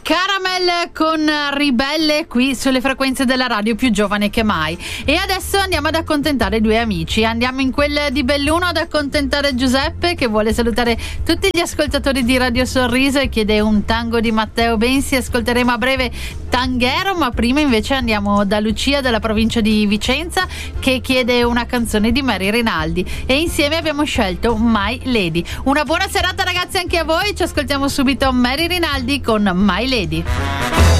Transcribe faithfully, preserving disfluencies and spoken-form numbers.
Caramel con Ribelle qui sulle frequenze della radio più giovane che mai. E adesso andiamo ad accontentare due amici. Andiamo in quel di Belluno ad accontentare Giuseppe, che vuole salutare tutti gli ascoltatori di Radio Sorriso e chiede un tango di Matteo Bensi. Ascolteremo a breve Tanghero, ma prima invece andiamo da Lucia della provincia di Vicenza, che chiede una canzone di Mary Rinaldi, e insieme abbiamo scelto My Lady. Una buona serata ragazzi anche a voi, ci ascoltiamo subito Mary Rinaldi con My Lady.